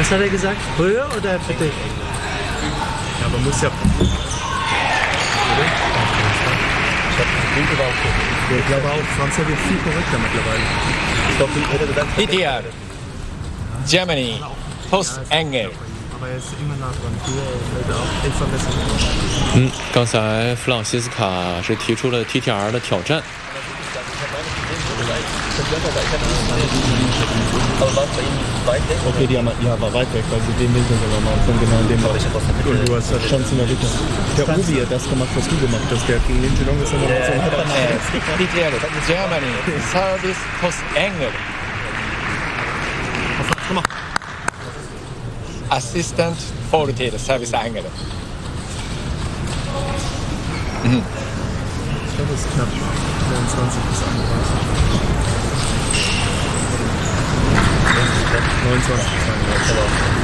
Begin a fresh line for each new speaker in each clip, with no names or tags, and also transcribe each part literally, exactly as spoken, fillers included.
Was hat er gesagt? Höher oder bitte?
Ja, man muss ja. Oder? Ich glaube auch, Franz wird viel korrekter mittlerweile. Ich glaube,
P T R Germany Post Engel。
aber er ist immer nah dran. Früher wollte auch elf verbessern.
嗯，刚才弗朗西斯卡是提出了 T T R 的挑战。
Okay, die haben, ja, war weit weg, weil sie den Winkel genommen haben, von genau dem Bereich. Und du hast das schon in der Mitte. Der Obi hat das gemacht, was du gemacht hast. Der gegen den Geelong ist nochmal so ein halber Mann.
P T R Germany Service Post Engel。
Komm mal.
Assistant Faulted Service Angle。 Mhm.
Ich glaube, es ist knapp neunundzwanzig bis einunddreißig. neunundzwanzig bis einunddreißig.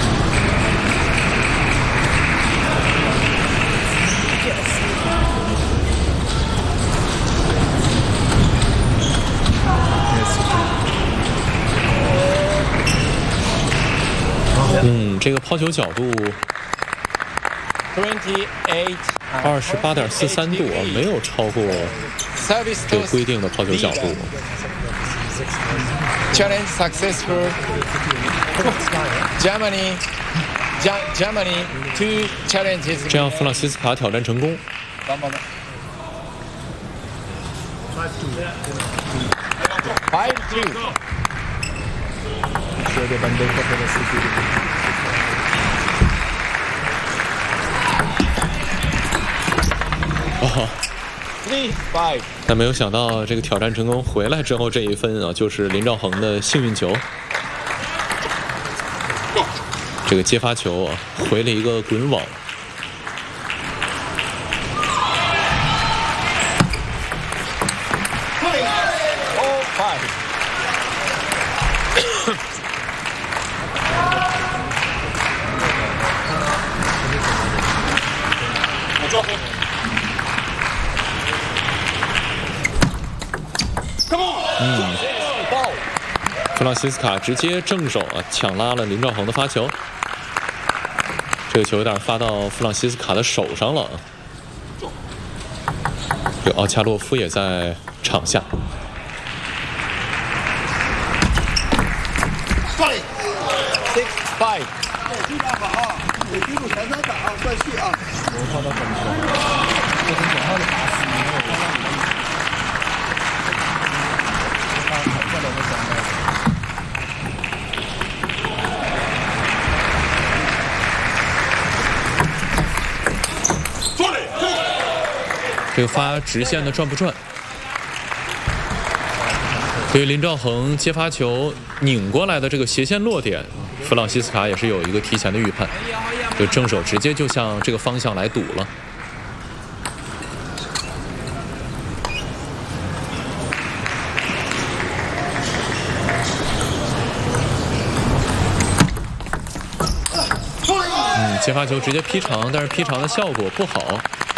Yes.
嗯，这个抛球角度二十八点四三度啊，没有超过这个规定的抛球角度。
Challenge successful. Germany, Germany two challenges.
这样，弗朗西斯卡挑战成功。
Five two.
哦。
Three five。
但没有想到，这个挑战成功回来之后，这一分啊，就是林兆恒的幸运球。这个接发球啊，回了一个滚网。
All five。
嗯，弗朗西斯卡直接正手啊抢拉了林兆恒的发球，这个球有点发到弗朗西斯卡的手上了。这奥恰洛夫也在场下。
Six five。
你记住前三打啊，断续啊！
我发到很长，这是广告的打死你没有让你们。
这个发直线的转不转？对于林兆恒接发球拧过来的这个斜线落点，弗朗西斯卡也是有一个提前的预判，就正手直接就向这个方向来赌了。 嗯，接发球直接劈长，但是劈长的效果不好。